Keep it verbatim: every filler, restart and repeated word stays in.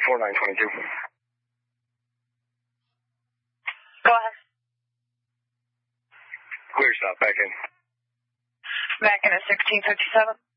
four nine two two. Go ahead. Clear stop, back in. Back in at sixteen fifty-seven.